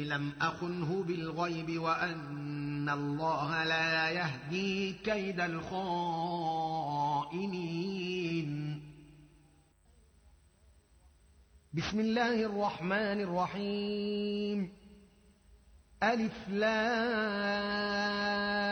لم أخنه بالغيب وأن الله لا يهدي كيد الخائنين. بسم الله الرحمن الرحيم. ألف لام